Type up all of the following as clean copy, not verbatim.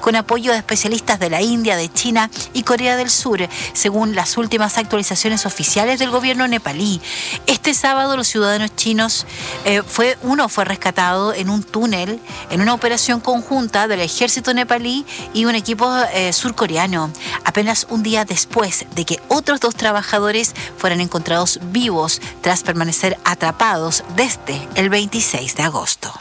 con apoyo de especialistas de la India, de China y Corea del Sur, según las últimas actualizaciones oficiales del gobierno nepalí. Este sábado los ciudadanos chinos fue rescatado en un túnel en una operación conjunta del ejército nepalí y un equipo surcoreano, apenas un día después de que otros 2 trabajadores fueran encontrados vivos tras permanecer atrapados desde el 26 de agosto.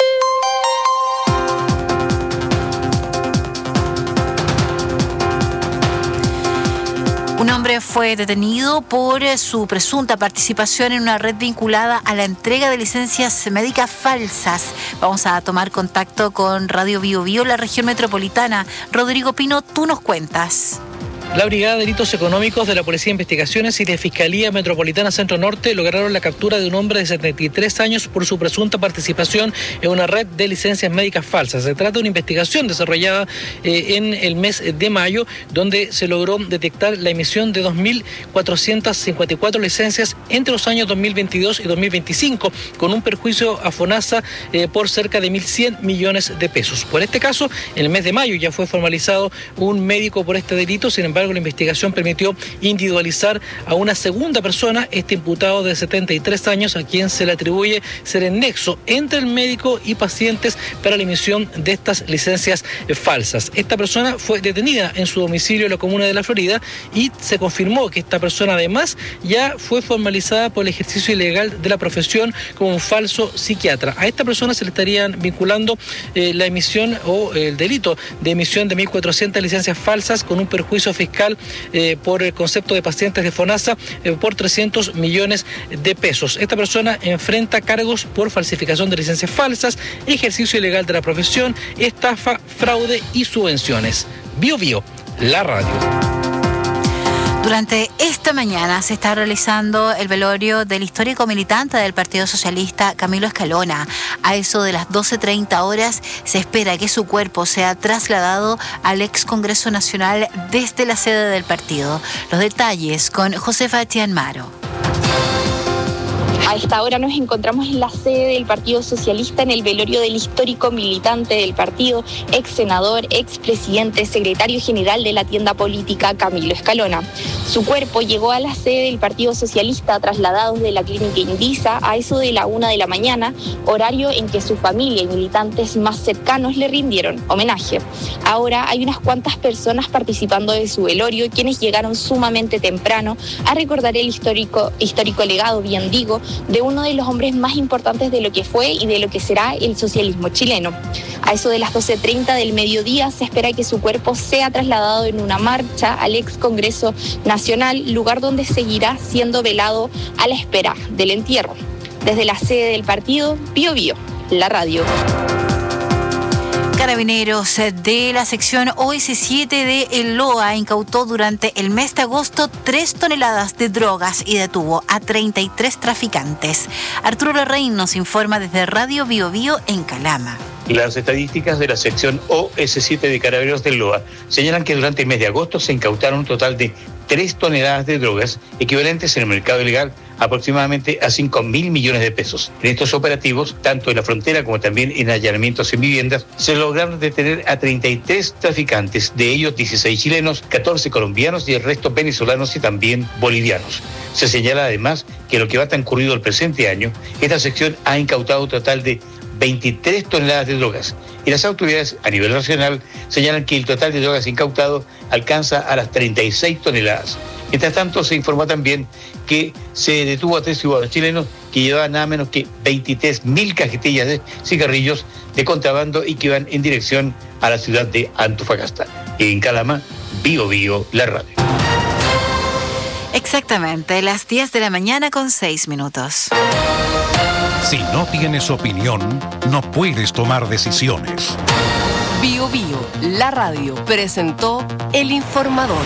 Un hombre fue detenido por su presunta participación en una red vinculada a la entrega de licencias médicas falsas. Vamos a tomar contacto con Radio Bio Bio, la región metropolitana. Rodrigo Pino, tú nos cuentas. La Brigada de Delitos Económicos de la Policía de Investigaciones y de Fiscalía Metropolitana Centro Norte lograron la captura de un hombre de 73 años por su presunta participación en una red de licencias médicas falsas. Se trata de una investigación desarrollada en el mes de mayo, donde se logró detectar la emisión de 2.454 licencias entre los años 2022 y 2025, con un perjuicio a FONASA por cerca de 1.100 millones de pesos. Por este caso, en el mes de mayo ya fue formalizado un médico por este delito. Sin embargo, la investigación permitió individualizar a una segunda persona, este imputado de 73 años, a quien se le atribuye ser el nexo entre el médico y pacientes para la emisión de estas licencias falsas. Esta persona fue detenida en su domicilio en la comuna de La Florida y se confirmó que esta persona además ya fue formalizada por el ejercicio ilegal de la profesión como un falso psiquiatra. A esta persona se le estarían vinculando la emisión o el delito de emisión de 1.400 licencias falsas con un perjuicio fiscal por el concepto de pacientes de FONASA por 300 millones de pesos. Esta persona enfrenta cargos por falsificación de licencias falsas, ejercicio ilegal de la profesión, estafa, fraude y subvenciones. Bio Bio, la radio. Durante esta mañana se está realizando el velorio del histórico militante del Partido Socialista, Camilo Escalona. A eso de las 12:30 horas se espera que su cuerpo sea trasladado al ex Congreso Nacional desde la sede del partido. Los detalles con Josefa Tianmaro. A esta hora nos encontramos en la sede del Partido Socialista en el velorio del histórico militante del partido, ex senador, ex presidente, secretario general de la tienda política Camilo Escalona. Su cuerpo llegó a la sede del Partido Socialista trasladados de la clínica Indisa a eso de la 1 de la mañana, horario en que su familia y militantes más cercanos le rindieron homenaje. Ahora hay unas cuantas personas participando de su velorio, quienes llegaron sumamente temprano a recordar el histórico legado, bien digo, de uno de los hombres más importantes de lo que fue y de lo que será el socialismo chileno. A eso de las 12:30 del mediodía se espera que su cuerpo sea trasladado en una marcha al ex Congreso Nacional, lugar donde seguirá siendo velado a la espera del entierro. Desde la sede del partido, Bio Bio, la radio. Carabineros de la sección OS7 de El Loa incautó durante el mes de agosto 3 toneladas de drogas y detuvo a 33 traficantes. Arturo Larraín nos informa desde Radio Bio Bio en Calama. Las estadísticas de la sección OS7 de Carabineros del Loa señalan que durante el mes de agosto se incautaron un total de 3 toneladas de drogas, equivalentes en el mercado ilegal aproximadamente a 5.000 millones de pesos. En estos operativos, tanto en la frontera como también en allanamientos en viviendas, se lograron detener a 33 traficantes, de ellos 16 chilenos, 14 colombianos y el resto venezolanos y también bolivianos. Se señala además que lo que va transcurrido el presente año, esta sección ha incautado un total de 23 toneladas de drogas. Y las autoridades a nivel nacional señalan que el total de drogas incautado alcanza a las 36 toneladas. Mientras tanto, se informó también que se detuvo a 3 ciudadanos chilenos que llevaban nada menos que 23.000 cajetillas de cigarrillos de contrabando y que iban en dirección a la ciudad de Antofagasta. En Calama, Bio Bio, la radio. Exactamente, las 10 de la mañana con 6 minutos. Si no tienes opinión, no puedes tomar decisiones. Bio Bio, la radio, presentó El Informador.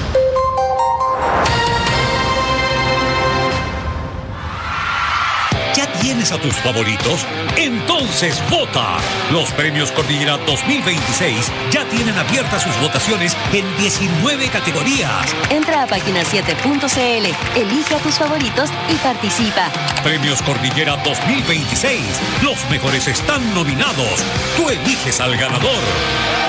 ¿Ya tienes a tus favoritos? Entonces vota. Los premios Cordillera 2026 ya tienen abiertas sus votaciones en 19 categorías. Entra a página7.cl, elige a tus favoritos y participa. Premios Cordillera 2026. Los mejores están nominados. Tú eliges al ganador.